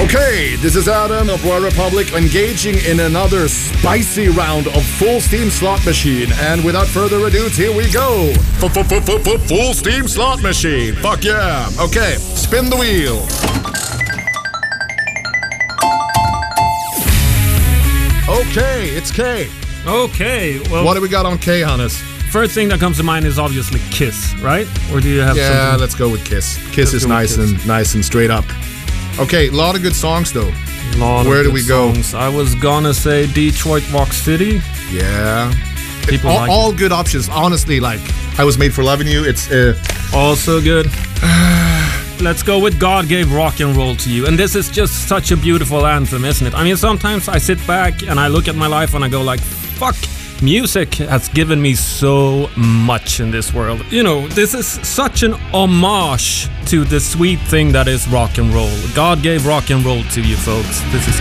Okay, this is Adam of Royal Republic engaging in another spicy round of Full Steam Slot Machine. And without further ado, here we go. Full Steam Slot Machine. Fuck yeah. Okay, spin the wheel. Okay, it's K. Okay, well, What do we got on K, Hannes? first thing that comes to mind is obviously Kiss, right? Or do you have Yeah, something? let's go with Kiss. Kiss is go with nice and straight up. Okay, a lot of good songs though. Lot of Where do good we go? songs. I was gonna say Detroit Rock City. Yeah. People like all good options. Honestly, like I Was Made for Loving You. It's Also good. Let's go with God Gave Rock and Roll to You. And this is just such a beautiful anthem, isn't it? I mean, sometimes I sit back and I look at my life and I go like, fuck, music has given me so much in this world. You know, this is such an homage to the sweet thing that is rock and roll. God gave rock and roll to you, folks. This is